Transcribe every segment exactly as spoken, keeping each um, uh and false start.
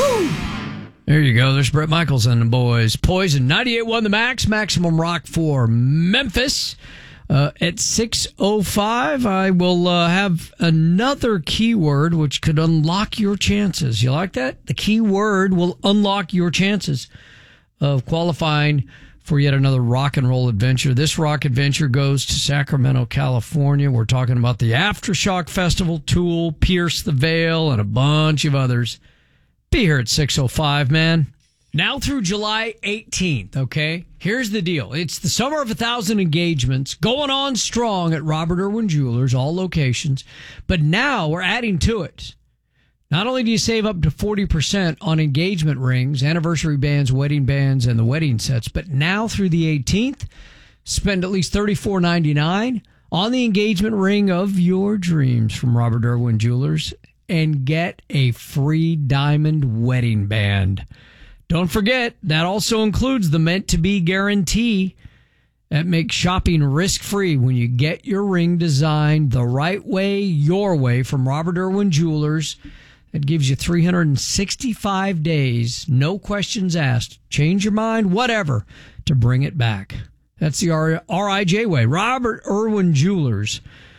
There you go. There's Brett Michaels and the boys. Poison ninety-eight point one The Max. Maximum Rock for Memphis. Uh, at six oh five, I will uh, have another keyword which could unlock your chances. You like that? The keyword will unlock your chances of qualifying for yet another rock and roll adventure. This rock adventure goes to Sacramento, California. We're talking about the Aftershock Festival, Tool, Pierce the Veil, and a bunch of others. Be here at six oh five, man. Now through July eighteenth, okay? Here's the deal. It's the Summer of a Thousand Engagements going on strong at Robert Irwin Jewelers, all locations. But now we're adding to it. Not only do you save up to forty percent on engagement rings, anniversary bands, wedding bands, and the wedding sets, but now through the eighteenth, spend at least thirty-four ninety-nine on the engagement ring of your dreams from Robert Irwin Jewelers and get a free diamond wedding band. Don't forget, that also includes the meant-to-be guarantee that makes shopping risk-free when you get your ring designed the right way, your way, from Robert Irwin Jewelers. It gives you three hundred sixty-five days, no questions asked, change your mind, whatever, to bring it back. That's the R I J way, Robert Irwin Jewelers.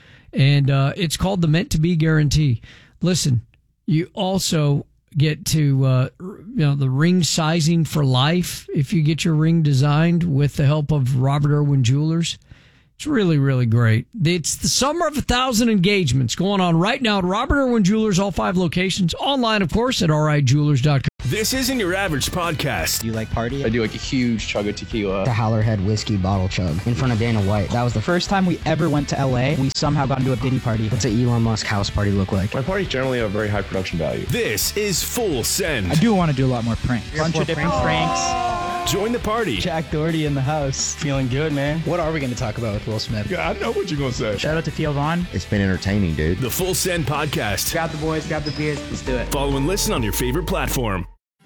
And uh, it's called the meant-to-be guarantee. Listen, you also get to, uh, you know, the ring sizing for life if you get your ring designed with the help of Robert Irwin Jewelers. It's really, really great. It's the Summer of a Thousand Engagements going on right now at Robert Irwin Jewelers, all five locations. Online, of course, at R I jewelers dot com. This isn't your average podcast. Do you like party? I do like a huge chug of tequila. The Howlerhead whiskey bottle chug in front of Dana White. That was the first time we ever went to L A. We somehow got into a Diddy party. What's an Elon Musk house party look like? My parties generally have very high production value. This is Full Send. I do want to do a lot more pranks. A bunch of different pranks. Join the party. Jack Doherty in the house. Feeling good, man. What are we going to talk about with Will Smith? Yeah, I know what you're going to say. Shout out to Theo Vaughn. It's been entertaining, dude. The Full Send Podcast. Grab the boys, grab the beers. Let's do it. Follow and listen on your favorite platform.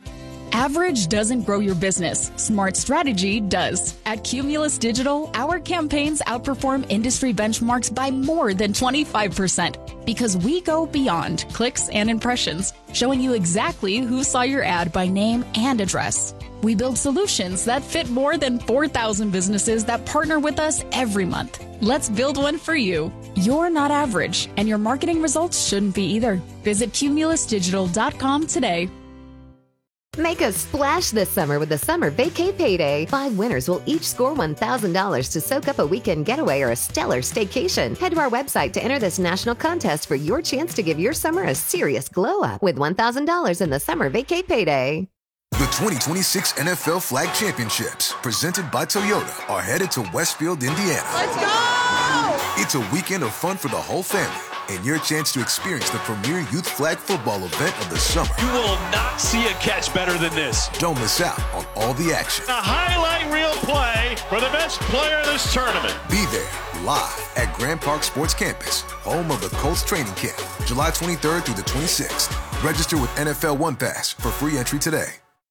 Average doesn't grow your business. Smart strategy does. At Cumulus Digital, our campaigns outperform industry benchmarks by more than twenty-five percent because we go beyond clicks and impressions, showing you exactly who saw your ad by name and address. We build solutions that fit more than four thousand businesses that partner with us every month. Let's build one for you. You're not average, and your marketing results shouldn't be either. Visit cumulus digital dot com today. Make a splash this summer with the Summer Vacay Payday. Five winners will each score one thousand dollars to soak up a weekend getaway or a stellar staycation. Head to our website to enter this national contest for your chance to give your summer a serious glow-up with one thousand dollars in the Summer Vacay Payday. The twenty twenty-six N F L Flag Championships, presented by Toyota, are headed to Westfield, Indiana. Let's go! It's a weekend of fun for the whole family and your chance to experience the premier youth flag football event of the summer. You will not see a catch better than this. Don't miss out on all the action. A highlight reel play for the best player in this tournament. Be there live at Grand Park Sports Campus, home of the Colts training camp, July twenty-third through the twenty-sixth. Register with N F L One Pass for free entry today.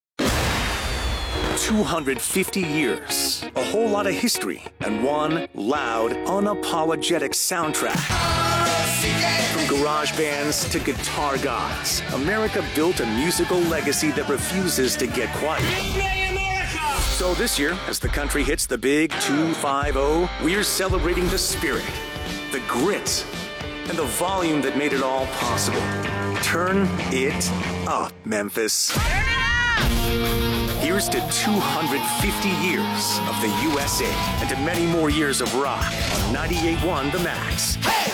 two hundred fifty years, a whole lot of history, and one loud, unapologetic soundtrack. From garage bands to guitar gods, America built a musical legacy that refuses to get quiet. So this year, as the country hits the big two five oh, we're celebrating the spirit, the grit, and the volume that made it all possible. Turn it up, Memphis. Here's to two hundred fifty years of the U S A and to many more years of rock on ninety-eight point one The Max. Hey!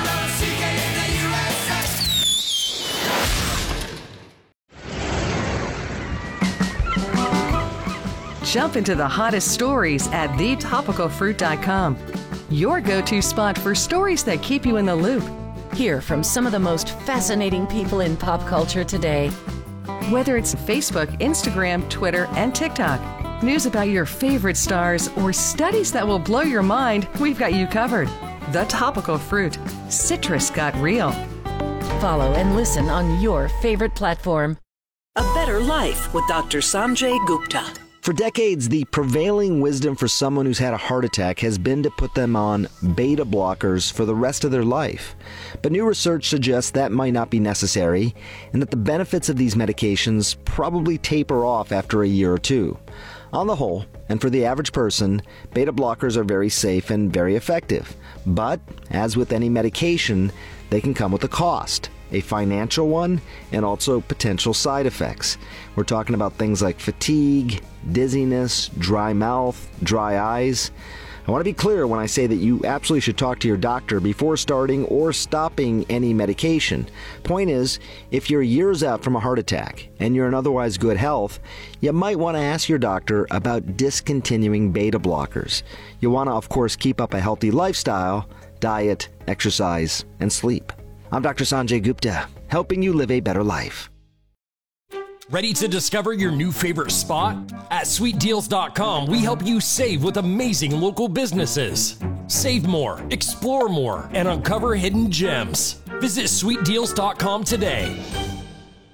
Jump into the hottest stories at the topical fruit dot com. Your go-to spot for stories that keep you in the loop. Hear from some of the most fascinating people in pop culture today. Whether it's Facebook, Instagram, Twitter, and TikTok, news about your favorite stars, or studies that will blow your mind, we've got you covered. The Topical Fruit. Citrus got real. Follow and listen on your favorite platform. A Better Life with Doctor Sanjay Gupta. For decades, the prevailing wisdom for someone who's had a heart attack has been to put them on beta blockers for the rest of their life. But new research suggests that might not be necessary, and that the benefits of these medications probably taper off after a year or two. On the whole, and for the average person, beta blockers are very safe and very effective. But, as with any medication, they can come with a cost, a financial one, and also potential side effects. We're talking about things like fatigue, dizziness, dry mouth, dry eyes. I want to be clear when I say that you absolutely should talk to your doctor before starting or stopping any medication. Point is, if you're years out from a heart attack and you're in otherwise good health, you might want to ask your doctor about discontinuing beta blockers. You want to, of course, keep up a healthy lifestyle, diet, exercise, and sleep. I'm Doctor Sanjay Gupta, helping you live a better life. Ready to discover your new favorite spot? At sweet deals dot com, we help you save with amazing local businesses. Save more, explore more, and uncover hidden gems. Visit sweet deals dot com today.